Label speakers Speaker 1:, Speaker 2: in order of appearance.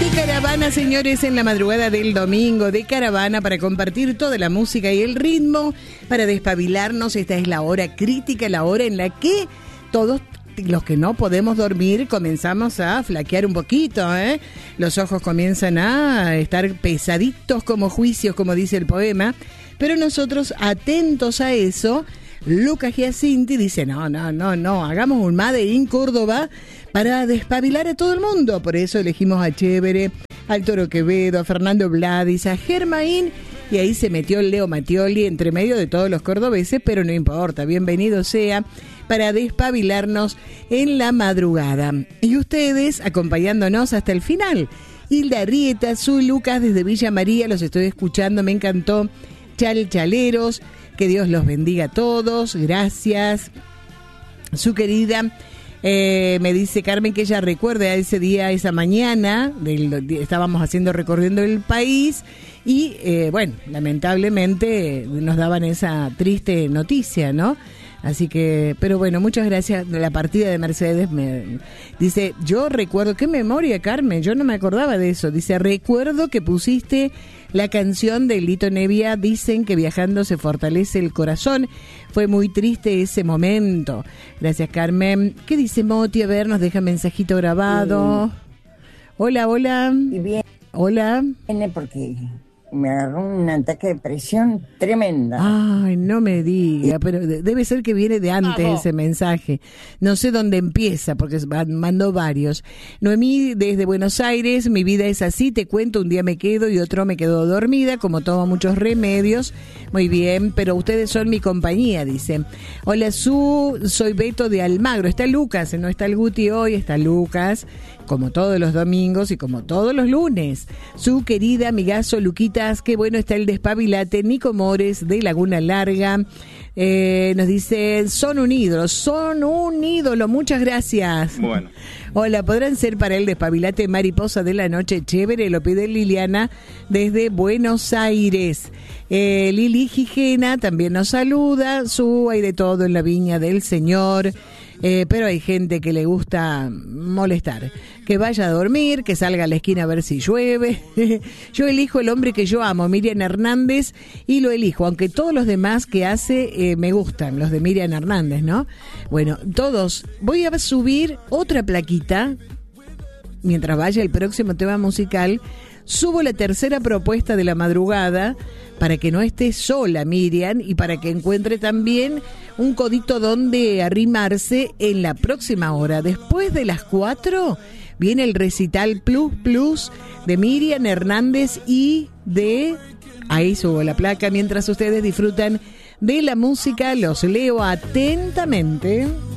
Speaker 1: De caravana, señores, en la madrugada del domingo, de caravana para compartir toda la música y el ritmo, para despabilarnos. Esta es la hora crítica, la hora en la que todos los que no podemos dormir comenzamos a flaquear un poquito, ¿eh? Los ojos comienzan a estar pesaditos como juicios, como dice el poema, pero nosotros, atentos a eso, Lucas Giacinti dice, no, hagamos un Made in Córdoba para despabilar a todo el mundo. Por eso elegimos a Chévere, al Toro Quevedo, a Fernando Bladis, a Germain, y ahí se metió el Leo Mattioli entre medio de todos los cordobeses, pero no importa, bienvenido sea para despabilarnos en la madrugada. Y ustedes acompañándonos hasta el final. Hilda Arrieta, soy Lucas desde Villa María, los estoy escuchando, me encantó. Chalchaleros, que Dios los bendiga a todos, gracias. Su querida, me dice Carmen que ella recuerda a ese día, esa mañana, estábamos recorriendo el país y, bueno, lamentablemente nos daban esa triste noticia, ¿no? Así que, pero bueno, muchas gracias. La partida de Mercedes me dice, yo recuerdo, qué memoria, Carmen, yo no me acordaba de eso. Dice, recuerdo que pusiste la canción de Lito Nevia, dicen que viajando se fortalece el corazón. Fue muy triste ese momento. Gracias, Carmen. ¿Qué dice Moti? A ver, nos deja mensajito grabado. Hola.
Speaker 2: Y bien.
Speaker 1: Hola.
Speaker 2: Viene porque me agarró un ataque de presión tremenda.
Speaker 1: Ay, no me diga, pero debe ser que viene de antes ese mensaje. No sé dónde empieza, porque mandó varios. Noemí, desde Buenos Aires, mi vida es así, te cuento, un día me quedo y otro me quedo dormida, como tomo muchos remedios. Muy bien, pero ustedes son mi compañía, dice. Hola, soy Beto de Almagro. Está Lucas, no está el Guti hoy, está Lucas, como todos los domingos y como todos los lunes. Su querida amigazo Luquita, qué bueno está el despabilate. Nico Mores de Laguna Larga nos dice, son un ídolo, muchas gracias.
Speaker 3: Bueno.
Speaker 1: Hola, ¿podrán ser para el despabilate Mariposa de la Noche Chévere? Lo pide Liliana desde Buenos Aires. Lili Gijena también nos saluda. Hay de todo en la viña del Señor. Pero hay gente que le gusta molestar. Que vaya a dormir, que salga a la esquina a ver si llueve. Yo elijo el hombre que yo amo, Miriam Hernández, y lo elijo, aunque todos los demás que hace me gustan, los de Miriam Hernández, ¿no? Bueno, todos. Voy a subir otra plaquita, mientras vaya el próximo tema musical. Subo la tercera propuesta de la madrugada para que no esté sola Miriam y para que encuentre también un codito donde arrimarse en la próxima hora. Después de las 4 viene el recital Plus de Miriam Hernández y de... Ahí subo la placa mientras ustedes disfrutan de la música. Los leo atentamente.